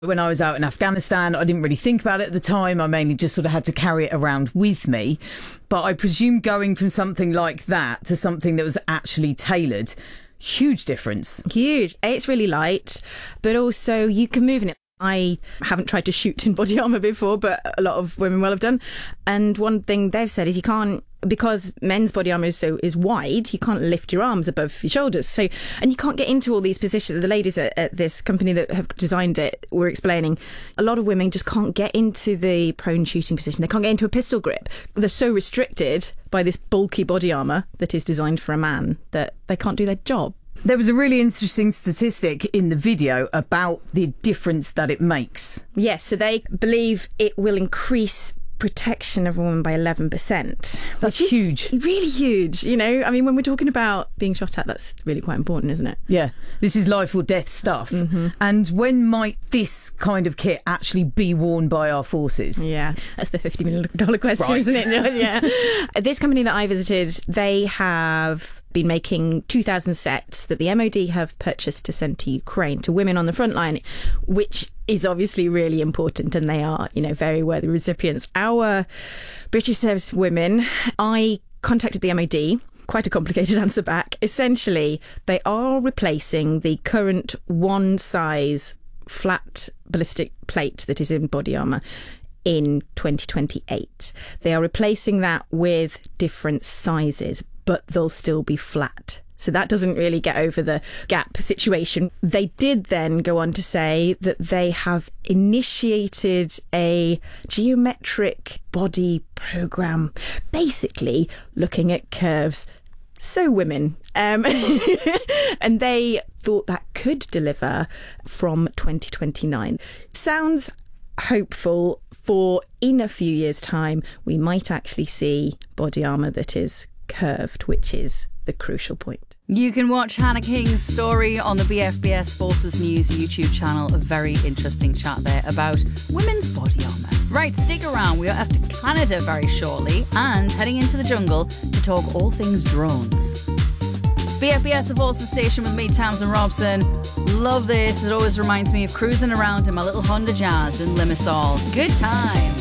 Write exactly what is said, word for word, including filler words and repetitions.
When I was out in Afghanistan, I didn't really think about it at the time. I mainly just sort of had to carry it around with me. But I presume going from something like that to something that was actually tailored, huge difference. Huge. It's really light, but also you can move in it. I haven't tried to shoot in body armour before, but a lot of women will have done. And one thing they've said is you can't, because men's body armour is so is wide, you can't lift your arms above your shoulders. So, and you can't get into all these positions. The ladies at, at this company that have designed it were explaining a lot of women just can't get into the prone shooting position. They can't get into a pistol grip. They're so restricted by this bulky body armour that is designed for a man that they can't do their job. There was a really interesting statistic in the video about the difference that it makes. Yes, so they believe it will increase protection of a woman by eleven percent. That's huge. Really huge, you know? I mean, when we're talking about being shot at, that's really quite important, isn't it? Yeah, this is life or death stuff. Mm-hmm. And when might this kind of kit actually be worn by our forces? Yeah, that's the fifty million dollars question, right. isn't it? Yeah. This company that I visited, they have been making two thousand sets that the M O D have purchased to send to Ukraine, to women on the front line, which is obviously really important, and they are, you know, very worthy recipients. Our British service women, I contacted the M O D, quite a complicated answer back. Essentially, they are replacing the current one size flat ballistic plate that is in body armour in twenty twenty-eight. They are replacing that with different sizes, but they'll still be flat. So that doesn't really get over the gap situation. They did then go on to say that they have initiated a geometric body program, basically looking at curves. So women. Um, and they thought that could deliver from twenty twenty-nine. Sounds hopeful for in a few years' time, we might actually see body armour that is curved, which is the crucial point. You can watch Hannah King's story on the B F B S Forces News YouTube channel. A very interesting chat there about women's body armour. Right, stick around. We are off to Canada very shortly and heading into the jungle to talk all things drones. It's B F B S, the Forces Station with me, Tamsin Robson. Love this. It always reminds me of cruising around in my little Honda Jazz in Limassol. Good times.